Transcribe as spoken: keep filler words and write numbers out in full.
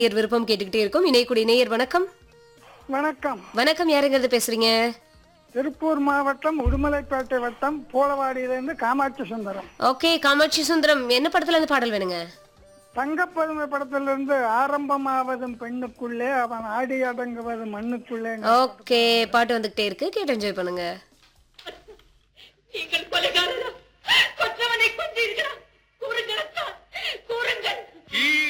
நேயர் விருப்பம் கேட்டுக்கிட்டே இருக்கும். இணையக்கூடிய நேயர் வணக்கம். வணக்கம். வணக்கம், யாருங்கிறது பேசுறீங்க? திருப்பூர் மாவட்டம் உடுமலைப்பேட்டை வட்டம் போலவாடியிலிருந்து காமாட்சி சுந்தரம். ஓகே, காமாட்சி சுந்தரம், என்ன படத்துல இருந்து பாடல் வேணுங்க? தங்கப்பதுமை படத்திலிருந்து ஆரம்பமாவதும் பெண்ணுக்குள்ளே அவன் ஆடி அடங்குவது மண்ணுக்குள்ளே. ஓகே, பாட்டு வந்துகிட்டே இருக்கு, கேட்டு என்ஜாய் பண்ணுங்க.